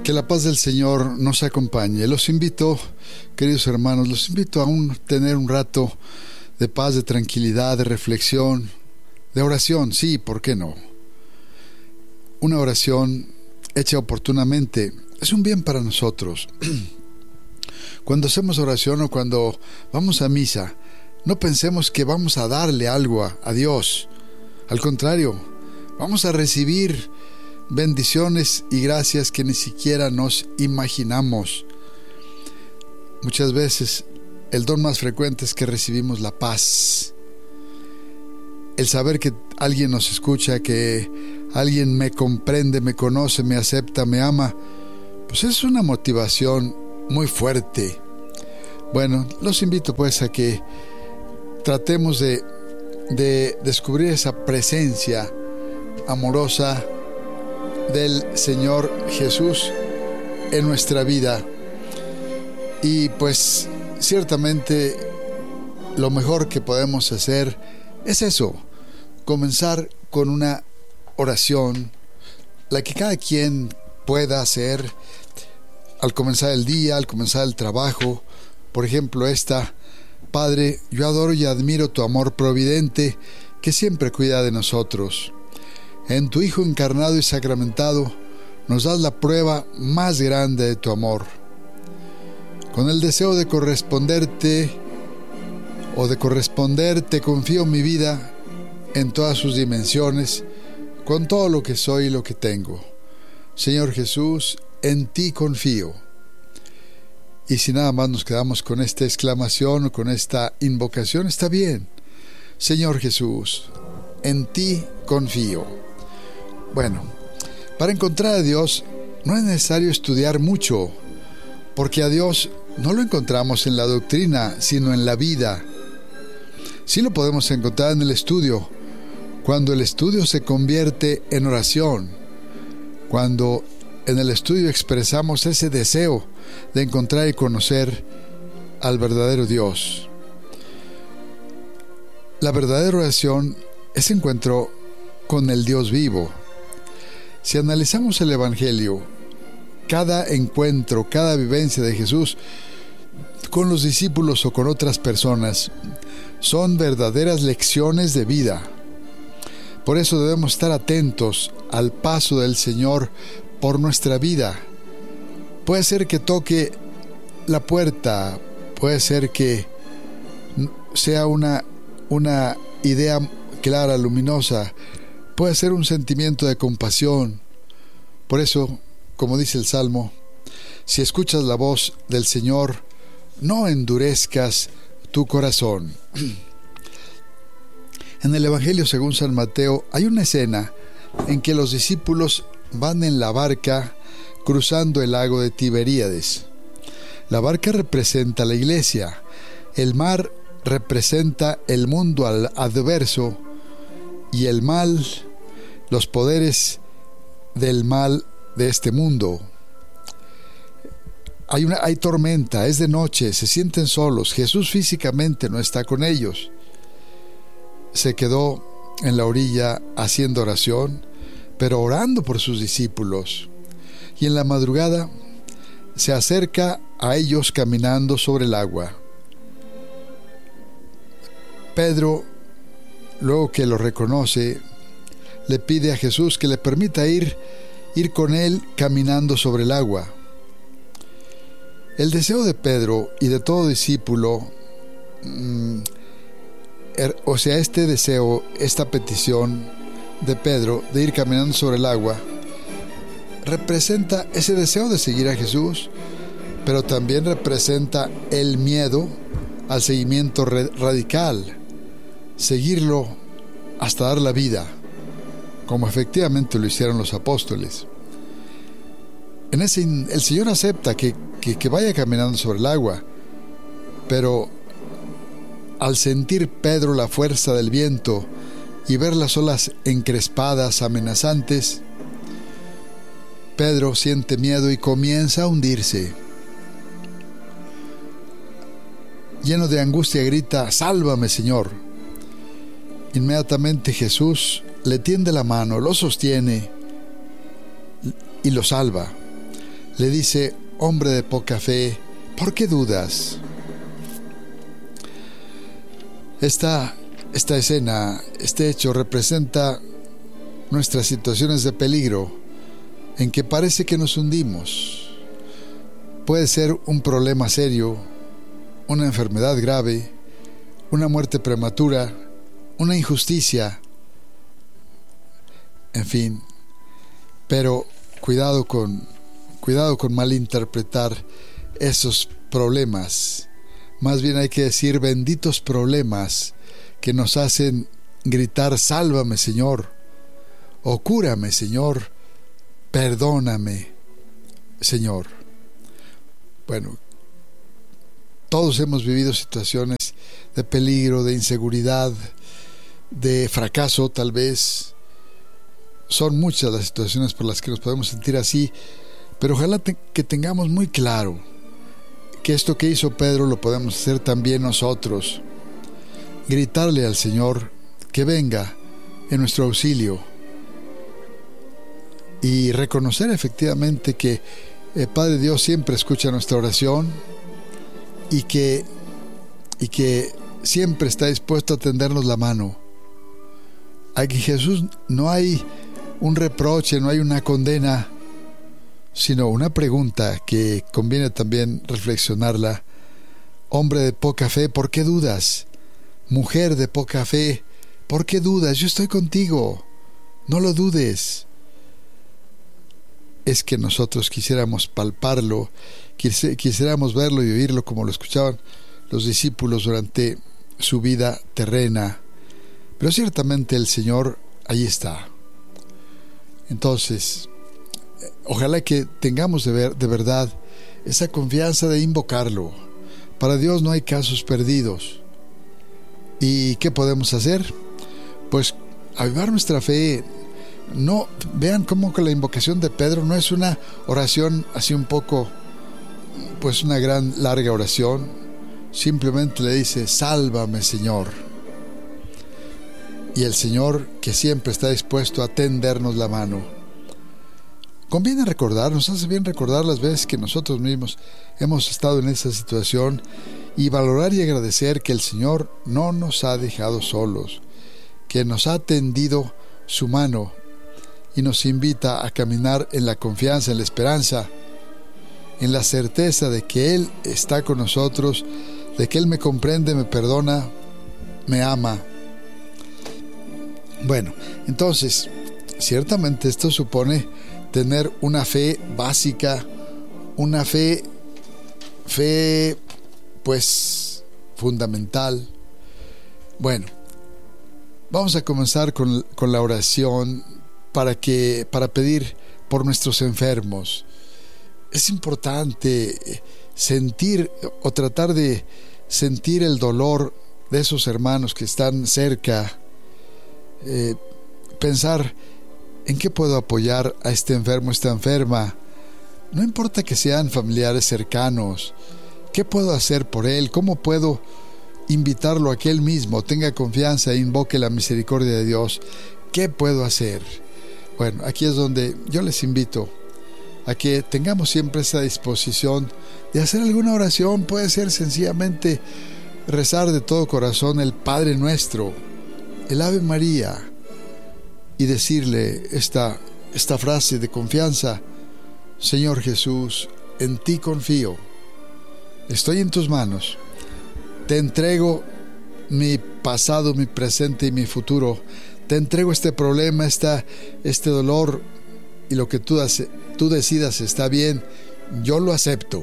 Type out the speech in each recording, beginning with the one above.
Que la paz del Señor nos acompañe. Los invito, queridos hermanos, los invito a tener un rato de paz, de tranquilidad, de reflexión, de oración. Sí, ¿por qué no? Una oración hecha oportunamente es un bien para nosotros. Cuando hacemos oración o cuando vamos a misa, no pensemos que vamos a darle algo a Dios. Al contrario, vamos a recibir bendiciones y gracias que ni siquiera nos imaginamos. Muchas veces el don más frecuente es que recibimos la paz. El saber que alguien nos escucha, que alguien me comprende, me conoce, me acepta, me ama, pues es una motivación muy fuerte. Bueno, los invito pues a que tratemos de descubrir esa presencia amorosa del Señor Jesús en nuestra vida. Y pues ciertamente lo mejor que podemos hacer es eso, comenzar con una oración, la que cada quien pueda hacer al comenzar el día, al comenzar el trabajo. Por ejemplo, esta: Padre, yo adoro y admiro tu amor providente que siempre cuida de nosotros. En tu Hijo encarnado y sacramentado nos das la prueba más grande de tu amor. Con el deseo de corresponderte, confío mi vida en todas sus dimensiones, con todo lo que soy y lo que tengo. Señor Jesús, en ti confío. Y si nada más nos quedamos con esta exclamación o con esta invocación, está bien. Señor Jesús, en ti confío. Bueno, para encontrar a Dios no es necesario estudiar mucho, porque a Dios no lo encontramos en la doctrina, sino en la vida. Sí lo podemos encontrar en el estudio, cuando el estudio se convierte en oración, cuando en el estudio expresamos ese deseo de encontrar y conocer al verdadero Dios. La verdadera oración es encuentro con el Dios vivo. Si analizamos el Evangelio, cada encuentro, cada vivencia de Jesús con los discípulos o con otras personas son verdaderas lecciones de vida. Por eso debemos estar atentos al paso del Señor por nuestra vida. Puede ser que toque la puerta, puede ser que sea una idea clara, luminosa, puede ser un sentimiento de compasión. Por eso, como dice el Salmo, si escuchas la voz del Señor, no endurezcas tu corazón. En el Evangelio según San Mateo hay una escena en que los discípulos van en la barca cruzando el lago de Tiberíades. La barca representa la iglesia, el mar representa el mundo adverso y el mal, los poderes del mal de este mundo. Hay tormenta, es de noche, se sienten solos. Jesús físicamente no está con ellos. Se quedó en la orilla haciendo oración, pero orando por sus discípulos. Y en la madrugada se acerca a ellos caminando sobre el agua. Pedro, luego que lo reconoce, le pide a Jesús que le permita ir con él caminando sobre el agua. El deseo de Pedro y de todo discípulo, este deseo, esta petición de Pedro de ir caminando sobre el agua, representa ese deseo de seguir a Jesús, pero también representa el miedo al seguimiento radical, seguirlo hasta dar la vida, como efectivamente lo hicieron los apóstoles. El Señor acepta que vaya caminando sobre el agua, pero al sentir Pedro la fuerza del viento y ver las olas encrespadas, amenazantes, Pedro siente miedo y comienza a hundirse. Lleno de angustia grita: «¡Sálvame, Señor!». Inmediatamente Jesús le tiende la mano, lo sostiene y lo salva. le dice: hombre de poca fe, ¿por qué dudas? Esta escena, este hecho representa nuestras situaciones de peligro en que parece que nos hundimos. Puede ser un problema serio, una enfermedad grave, una muerte prematura, una injusticia, en fin. Pero cuidado con malinterpretar esos problemas. Más bien hay que decir: benditos problemas que nos hacen gritar: sálvame, Señor, o cúrame, Señor, perdóname, Señor. Bueno, todos hemos vivido situaciones de peligro, de inseguridad, de fracaso tal vez. Son muchas las situaciones por las que nos podemos sentir así, pero ojalá que tengamos muy claro que esto que hizo Pedro lo podemos hacer también nosotros. Gritarle al Señor que venga en nuestro auxilio y reconocer efectivamente que el Padre Dios siempre escucha nuestra oración y que siempre está dispuesto a tendernos la mano. Aquí Jesús no hay un reproche, no hay una condena, sino una pregunta que conviene también reflexionarla. Hombre de poca fe, ¿por qué dudas? Mujer de poca fe, ¿por qué dudas? Yo estoy contigo, no lo dudes. Es que nosotros quisiéramos palparlo, quisiéramos verlo y oírlo como lo escuchaban los discípulos durante su vida terrena. Pero ciertamente el Señor ahí está. Entonces, ojalá que tengamos de verdad esa confianza de invocarlo. Para Dios no hay casos perdidos. ¿Y qué podemos hacer? Pues avivar nuestra fe. No, vean cómo que la invocación de Pedro no es una oración así un poco, pues una gran larga oración. Simplemente le dice: sálvame, Señor. Y el Señor, que siempre está dispuesto a tendernos la mano. Conviene recordar, nos hace bien recordar las veces que nosotros mismos hemos estado en esa situación y valorar y agradecer que el Señor no nos ha dejado solos, que nos ha tendido su mano y nos invita a caminar en la confianza, en la esperanza, en la certeza de que Él está con nosotros, de que Él me comprende, me perdona, me ama. Bueno, entonces, ciertamente esto supone tener una fe básica, una fe pues fundamental. Bueno, vamos a comenzar con la oración para pedir por nuestros enfermos. Es importante sentir o tratar de sentir el dolor de esos hermanos que están cerca. Pensar en qué puedo apoyar a este enfermo, esta enferma. No importa que sean familiares cercanos. ¿Qué puedo hacer por él? ¿Cómo puedo invitarlo a que él mismo tenga confianza e invoque la misericordia de Dios? ¿Qué puedo hacer? Bueno, aquí es donde yo les invito a que tengamos siempre esa disposición de hacer alguna oración. Puede ser sencillamente rezar de todo corazón el Padre Nuestro, el Ave María, y decirle esta frase de confianza: Señor Jesús, en ti confío, estoy en tus manos, te entrego mi pasado, mi presente y mi futuro, te entrego este problema, este dolor, y lo que tú decidas está bien, yo lo acepto.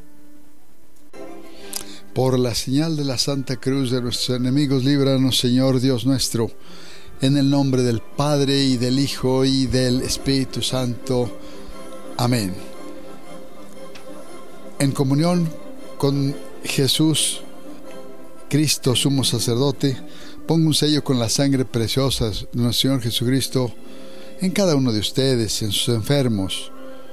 Por la señal de la Santa Cruz de nuestros enemigos, líbranos, Señor Dios nuestro, en el nombre del Padre, y del Hijo, y del Espíritu Santo. Amén. En comunión con Jesús, Cristo, sumo sacerdote, pongo un sello con la sangre preciosa de nuestro Señor Jesucristo en cada uno de ustedes, en sus enfermos,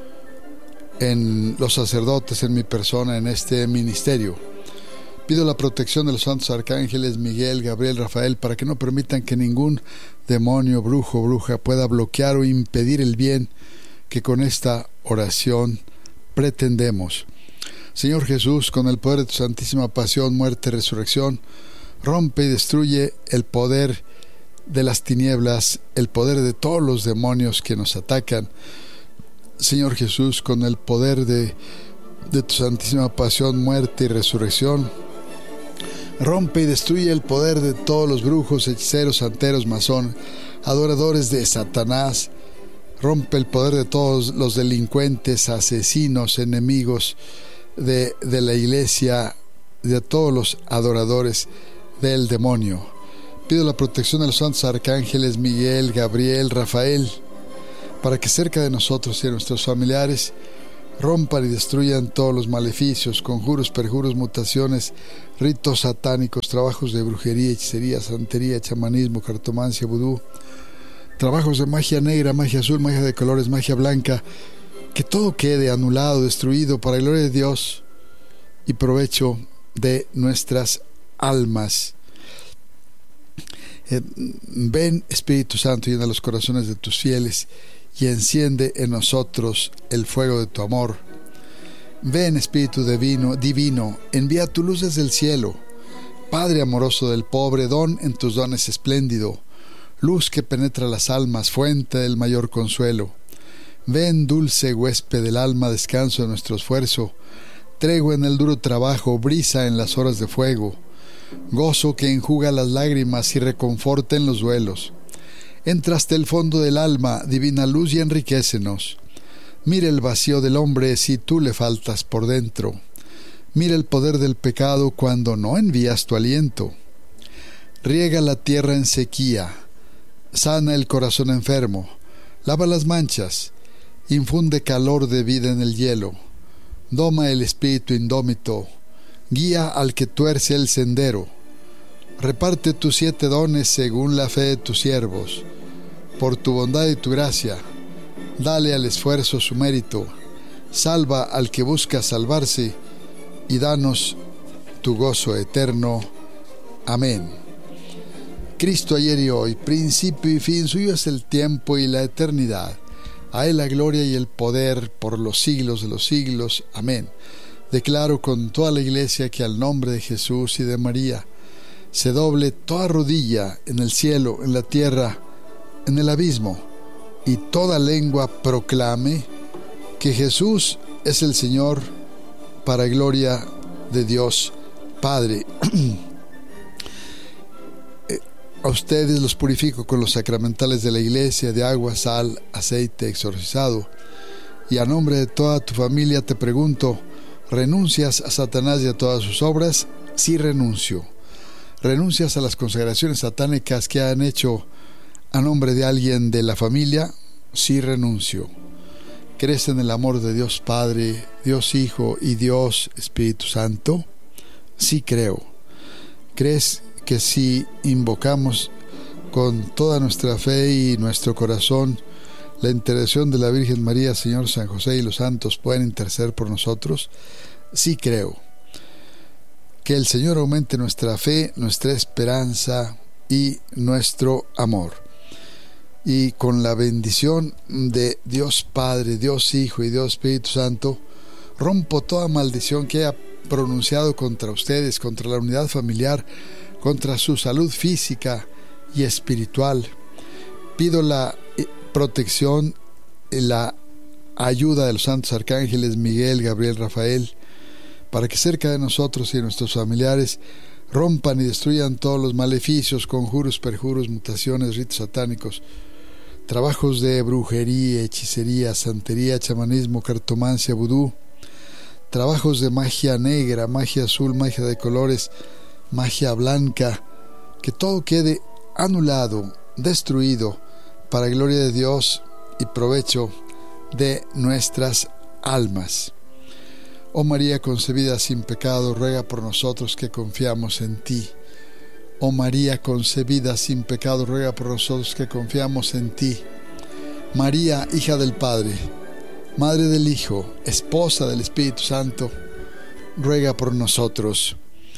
en los sacerdotes, en mi persona, en este ministerio. Pido la protección de los santos arcángeles Miguel, Gabriel, Rafael, para que no permitan que ningún demonio, brujo o bruja pueda bloquear o impedir el bien que con esta oración pretendemos. Señor Jesús, con el poder de tu santísima pasión, muerte y resurrección, rompe y destruye el poder de las tinieblas, el poder de todos los demonios que nos atacan. Señor Jesús, con el poder de tu santísima pasión, muerte y resurrección, rompe y destruye el poder de todos los brujos, hechiceros, santeros, masones, adoradores de Satanás. Rompe el poder de todos los delincuentes, asesinos, enemigos de la iglesia, de todos los adoradores del demonio. Pido la protección de los santos arcángeles Miguel, Gabriel, Rafael, para que cerca de nosotros y de nuestros familiares rompan y destruyan todos los maleficios, conjuros, perjuros, mutaciones, ritos satánicos, trabajos de brujería, hechicería, santería, chamanismo, cartomancia, vudú, trabajos de magia negra, magia azul, magia de colores, magia blanca. Que todo quede anulado, destruido, para la gloria de Dios y provecho de nuestras almas. Ven, Espíritu Santo, llena los corazones de tus fieles y enciende en nosotros el fuego de tu amor. Ven, Espíritu divino, envía tu luz desde el cielo. Padre amoroso del pobre, don en tus dones espléndido, luz que penetra las almas, fuente del mayor consuelo. Ven, dulce huésped del alma, descanso de nuestro esfuerzo, tregua en el duro trabajo, brisa en las horas de fuego, gozo que enjuga las lágrimas y reconforta en los duelos. Entra hasta el fondo del alma, divina luz, y enriquécenos. Mira el vacío del hombre si tú le faltas por dentro. Mira el poder del pecado cuando no envías tu aliento. Riega la tierra en sequía, sana el corazón enfermo, lava las manchas, infunde calor de vida en el hielo, doma el espíritu indómito, guía al que tuerce el sendero, reparte tus 7 dones según la fe de tus siervos, por tu bondad y tu gracia, dale al esfuerzo su mérito, salva al que busca salvarse, y danos tu gozo eterno. Amén. Cristo ayer y hoy, principio y fin, suyo es el tiempo y la eternidad. A Él la gloria y el poder por los siglos de los siglos. Amén. Declaro con toda la iglesia que al nombre de Jesús y de María se doble toda rodilla en el cielo, en la tierra, en el abismo, y toda lengua proclame que Jesús es el Señor, para gloria de Dios Padre. A ustedes los purifico con los sacramentales de la iglesia, de agua, sal, aceite exorcizado. Y a nombre de toda tu familia te pregunto, ¿renuncias a Satanás y a todas sus obras? Sí, renuncio. ¿Renuncias a las consagraciones satánicas que han hecho a nombre de alguien de la familia? Sí, renuncio. ¿Crees en el amor de Dios Padre, Dios Hijo y Dios Espíritu Santo? Sí, creo. ¿Crees que si invocamos con toda nuestra fe y nuestro corazón la intercesión de la Virgen María, Señor San José y los santos pueden interceder por nosotros? Sí, creo. Que el Señor aumente nuestra fe, nuestra esperanza y nuestro amor. Y con la bendición de Dios Padre, Dios Hijo y Dios Espíritu Santo, rompo toda maldición que haya pronunciado contra ustedes, contra la unidad familiar, contra su salud física y espiritual. Pido la protección y la ayuda de los santos arcángeles Miguel, Gabriel, Rafael, para que cerca de nosotros y de nuestros familiares rompan y destruyan todos los maleficios, conjuros, perjuros, mutaciones, ritos satánicos, trabajos de brujería, hechicería, santería, chamanismo, cartomancia, vudú, trabajos de magia negra, magia azul, magia de colores, magia blanca, que todo quede anulado, destruido, para gloria de Dios y provecho de nuestras almas. Oh María concebida sin pecado, ruega por nosotros que confiamos en ti. Oh María concebida sin pecado, ruega por nosotros que confiamos en ti. María, hija del Padre, Madre del Hijo, esposa del Espíritu Santo, ruega por nosotros.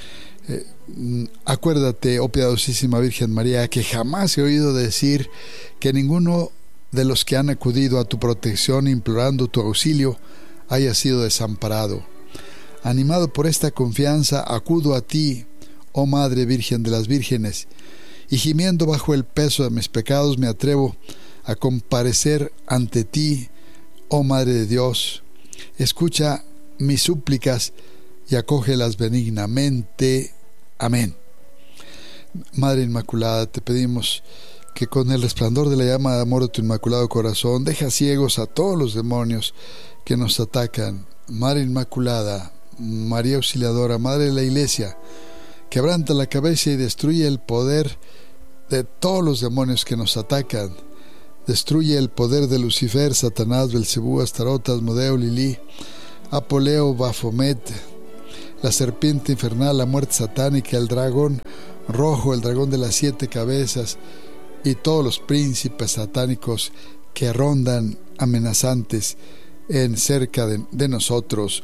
Acuérdate, oh piadosísima Virgen María, que jamás he oído decir que ninguno de los que han acudido a tu protección implorando tu auxilio haya sido desamparado. Animado por esta confianza, acudo a ti, oh Madre Virgen de las Vírgenes, y gimiendo bajo el peso de mis pecados me atrevo a comparecer ante ti, oh Madre de Dios. Escucha mis súplicas y acógelas benignamente. Amén. Madre Inmaculada, te pedimos que con el resplandor de la llama de amor de tu inmaculado corazón deja ciegos a todos los demonios que nos atacan. Madre Inmaculada, María Auxiliadora, Madre de la Iglesia, quebranta la cabeza y destruye el poder de todos los demonios que nos atacan. Destruye el poder de Lucifer, Satanás, Belcebú, Astarot, Asmodeo, Lilí, Apoleo, Baphomet, la serpiente infernal, la muerte satánica, el dragón rojo, el dragón de las 7 cabezas y todos los príncipes satánicos que rondan amenazantes en cerca de nosotros.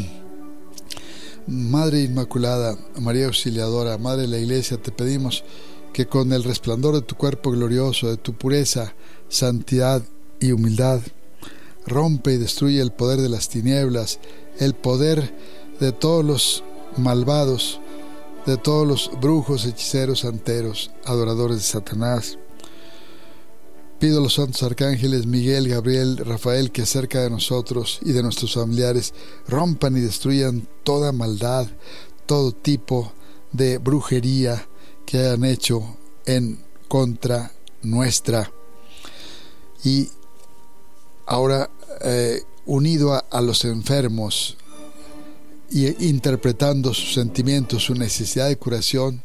Madre Inmaculada, María Auxiliadora, Madre de la Iglesia, te pedimos que con el resplandor de tu cuerpo glorioso, de tu pureza, santidad y humildad, rompe y destruye el poder de las tinieblas, el poder de todos los malvados, de todos los brujos, hechiceros, santeros, adoradores de Satanás. Pido a los santos arcángeles Miguel, Gabriel, Rafael, que cerca de nosotros y de nuestros familiares rompan y destruyan toda maldad, todo tipo de brujería que hayan hecho en contra nuestra. Y ahora, unido a los enfermos y interpretando sus sentimientos, su necesidad de curación,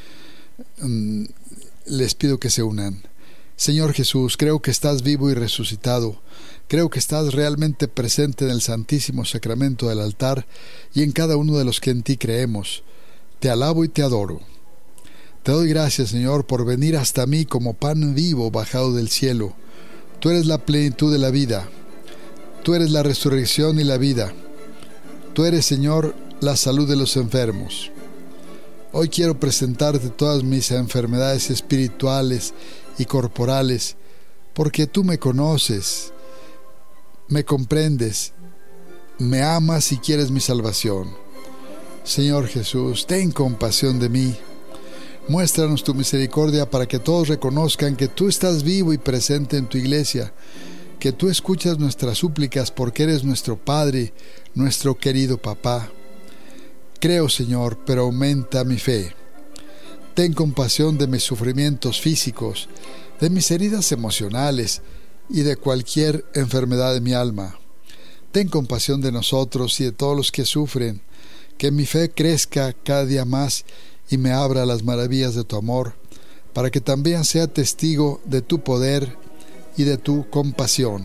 les pido que se unan. Señor Jesús, creo que estás vivo y resucitado. Creo que estás realmente presente en el Santísimo Sacramento del altar y en cada uno de los que en ti creemos. Te alabo y te adoro. Te doy gracias, Señor, por venir hasta mí como pan vivo bajado del cielo. Tú eres la plenitud de la vida. Tú eres la resurrección y la vida. Tú eres, Señor, la salud de los enfermos. Hoy quiero presentarte todas mis enfermedades espirituales y corporales, porque tú me conoces, me comprendes, me amas y quieres mi salvación. Señor Jesús, ten compasión de mí. Muéstranos tu misericordia para que todos reconozcan que tú estás vivo y presente en tu iglesia, que tú escuchas nuestras súplicas porque eres nuestro Padre, nuestro querido Papá. Creo, Señor, pero aumenta mi fe. Ten compasión de mis sufrimientos físicos, de mis heridas emocionales y de cualquier enfermedad de mi alma. Ten compasión de nosotros y de todos los que sufren, que mi fe crezca cada día más y me abra las maravillas de tu amor, para que también sea testigo de tu poder y de tu compasión.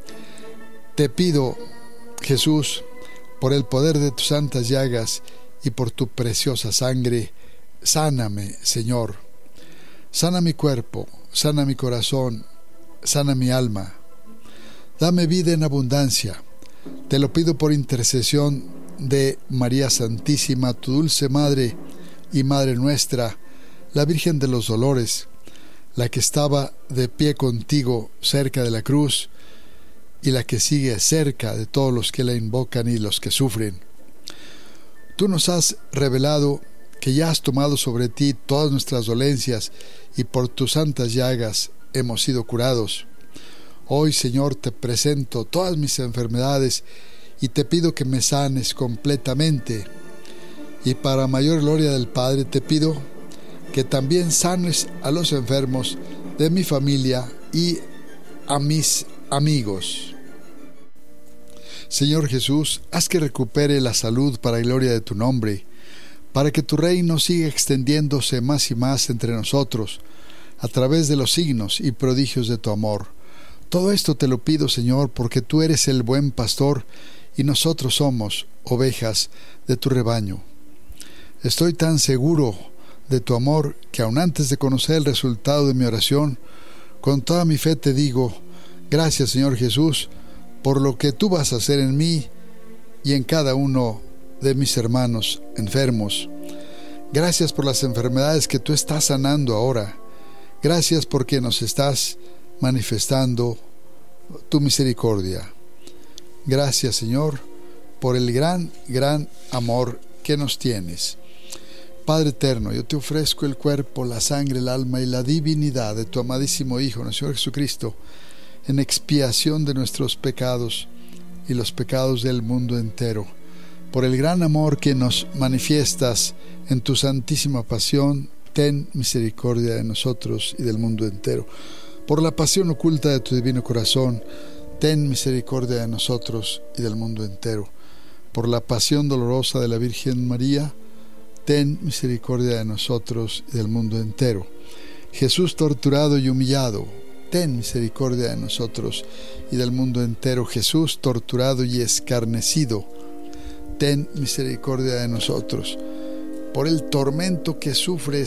Te pido, Jesús, por el poder de tus santas llagas y por tu preciosa sangre, sáname, Señor. Sana mi cuerpo, sana mi corazón, sana mi alma. Dame vida en abundancia. Te lo pido por intercesión de María Santísima, tu dulce Madre y Madre nuestra, la Virgen de los Dolores, la que estaba de pie contigo cerca de la cruz y la que sigue cerca de todos los que la invocan y los que sufren. Tú nos has revelado que ya has tomado sobre ti todas nuestras dolencias y por tus santas llagas hemos sido curados. Hoy, Señor, te presento todas mis enfermedades y te pido que me sanes completamente. Y para mayor gloria del Padre te pido que también sanes a los enfermos de mi familia y a mis amigos. Señor Jesús, haz que recupere la salud para gloria de tu nombre, para que tu reino siga extendiéndose más y más entre nosotros, a través de los signos y prodigios de tu amor. Todo esto te lo pido, Señor, porque tú eres el buen pastor y nosotros somos ovejas de tu rebaño. Estoy tan seguro de tu amor que aun antes de conocer el resultado de mi oración, con toda mi fe te digo, gracias, Señor Jesús, por lo que tú vas a hacer en mí y en cada uno de mis hermanos enfermos. Gracias por las enfermedades que tú estás sanando ahora. Gracias porque nos estás manifestando tu misericordia. Gracias, Señor, por el gran, gran amor que nos tienes. Padre eterno, yo te ofrezco el cuerpo, la sangre, el alma y la divinidad de tu amadísimo Hijo, nuestro Señor Jesucristo, en expiación de nuestros pecados y los pecados del mundo entero. Por el gran amor que nos manifiestas en tu santísima pasión, ten misericordia de nosotros y del mundo entero. Por la pasión oculta de tu divino corazón, ten misericordia de nosotros y del mundo entero. Por la pasión dolorosa de la Virgen María, ten misericordia de nosotros y del mundo entero. Jesús torturado y humillado, ten misericordia de nosotros y del mundo entero. Jesús torturado y escarnecido, ten misericordia de nosotros. Por el tormento que sufre